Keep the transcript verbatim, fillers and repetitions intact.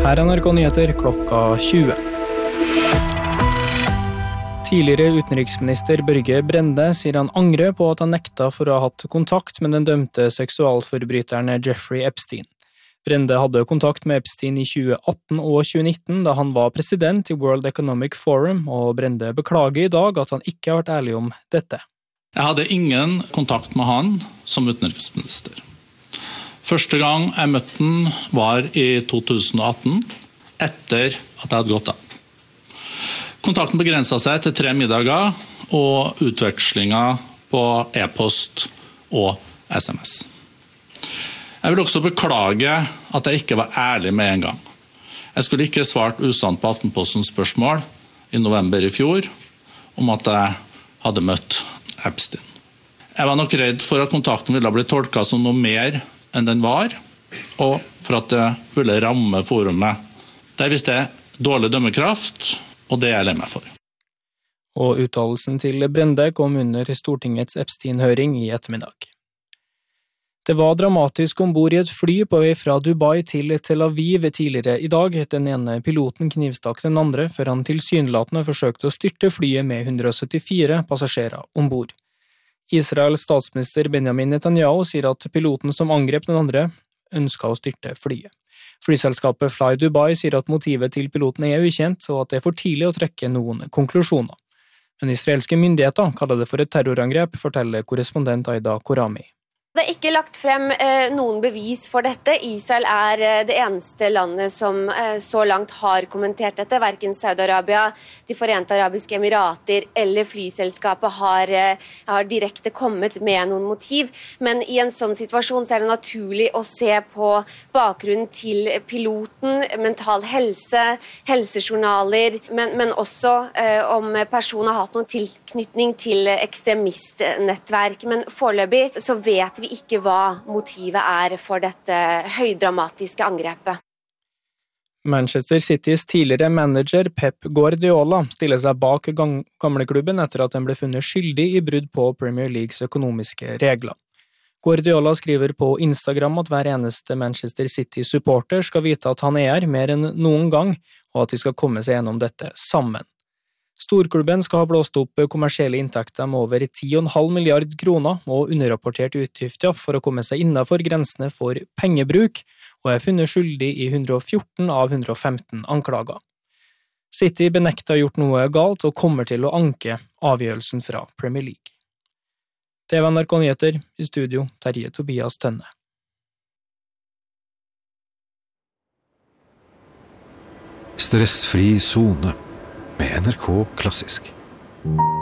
Her er N R K Nyheter klokka tjue. Tidligere utenriksminister Børge Brende sier han angrer på at han nekta for å ha hatt kontakt med den dømte seksualforbryteren Jeffrey Epstein. Brende hadde kontakt med Epstein i tjue atten og tjue nitten da han var president i World Economic Forum, og Brende beklager i dag at han ikke har vært ærlig om dette. Jeg hadde ingen kontakt med han som utenriksminister. Første gang jeg møtte han var i to tusen og atten, etter at jeg hadde gått av. Kontakten begrenset seg til tre middager og utvekslinger på e-post og sms. Jeg vil også beklage at jeg ikke var ærlig med en gang. Jeg skulle ikke svart usant på Aftenpostens spørsmål i november i fjor om at jeg hadde møtt Epstein. Jeg var nok redd for at kontakten ville bli tolket som noe mer enn den var, og for at det ville ramme forumet. Der viste jeg dårlig dømmekraft, og det er jeg lei meg for. Og uttalelsen til Brende kom under Stortingets Epstein-høring i ettermiddag. Det var dramatisk ombord i et fly på vei fra Dubai til Tel Aviv tidligere i dag. Den ene piloten knivstakk den andre før han tilsynelatende forsøkte å styrte flyet med hundre og syttifire passasjerer ombord. Israels statsminister Benjamin Netanyahu sier at piloten som angrep den andre ønsket å styrte flyet. Flyselskapet Fly Dubai sier at motivet til piloten er ukjent, og at det er for tidlig å trekke noen konklusjoner. Men israelske myndigheter kaller det for et terrorangrep, forteller korrespondent Aida Korami. Det er ikke lagt frem eh, noen bevis for dette. Israel er eh, det eneste landet som eh, så langt har kommentert dette. Hverken Saudi-Arabia, De forente arabiske emirater eller flyselskapet har, eh, har direkte kommet med noen motiv. Men i en sånn situasjon så er det naturlig å se på bakgrunnen til piloten, mental helse, helsejournaler, men, men også eh, om personen har hatt noen tilknytning til ekstremistnettverk. Men foreløpig så vet vi vi ikke hva motivet er for dette høydramatiske angrepet. Manchester Citys tidligere manager Pep Guardiola stiller seg bak gamleklubben etter at den ble funnet skyldig i brudd på Premier Leagues økonomiske regler. Guardiola skriver på Instagram at hver eneste Manchester City-supporter skal vite at han er her mer enn noen gang, og at de skal komme seg gjennom dette sammen. Storklubben skal ha blåst opp kommersielle inntekter med over ti komma fem milliard kroner og underrapportert utgifter for å komme seg innenfor grensene for pengebruk, og er funnet skyldig i hundre og fjorten av hundre og femten anklager. City benekter å ha gjort noe galt og kommer til å anke avgjørelsen fra Premier League. Det var N R K Nyheter, i studio Terje Tobias Tønne. Stressfri zone med N R K Klassisk.